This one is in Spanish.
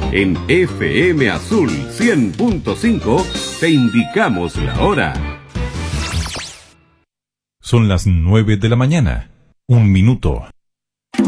En FM Azul 100.5 te indicamos la hora. Son las 9 de la mañana. 1 minuto.